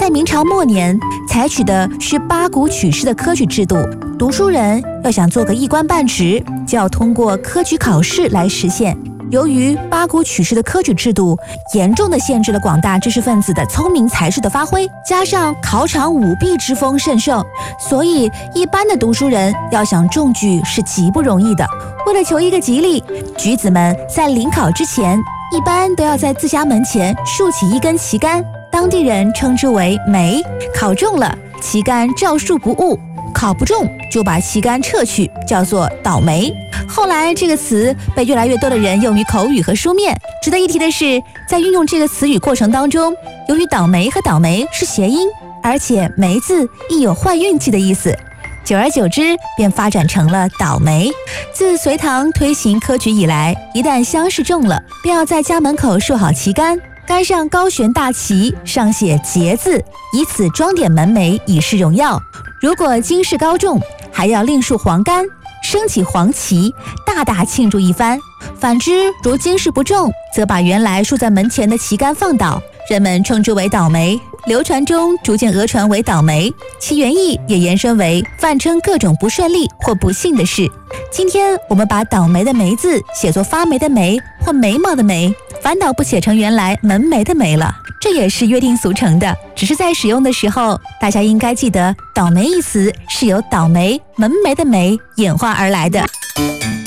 在明朝末年，采取的是八股取士的科举制度。读书人要想做个一官半职，就要通过科举考试来实现。由于八股取士的科举制度严重地限制了广大知识分子的聪明才智的发挥，加上考场舞弊之风甚盛，所以一般的读书人要想中举是极不容易的。为了求一个吉利，举子们在临考之前，一般都要在自家门前竖起一根旗杆，当地人称之为梅。考中了，旗杆照竖不误；考不中，就把旗杆撤去，叫做倒霉。后来这个词被越来越多的人用于口语和书面。值得一提的是，在运用这个词语过程当中，由于倒霉和倒霉是谐音，而且霉字亦有坏运气的意思，久而久之便发展成了倒霉。自隋唐推行科举以来，一旦乡试中了，便要在家门口竖好旗杆，杆上高悬大旗，上写节字，以此装点门楣，以示荣耀。如果京试高中，还要另竖黄杆，升起黄旗，大大庆祝一番。反之，如京试不中，则把原来竖在门前的旗杆放倒，人们称之为倒霉。流传中逐渐讹传为倒霉，其原意也延伸为泛称各种不顺利或不幸的事。今天我们把倒霉的霉字写作发霉的霉或眉毛的眉，反倒不写成原来门楣的楣了，这也是约定俗成的。只是在使用的时候，大家应该记得倒霉一词是由倒霉门楣的楣演化而来的。